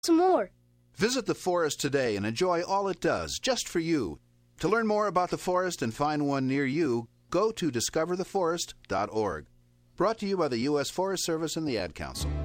some more. Visit the forest today and enjoy all it does, just for you. To learn more about the forest and find one near you, go to discovertheforest.org. Brought to you by the U.S. Forest Service and the Ad Council.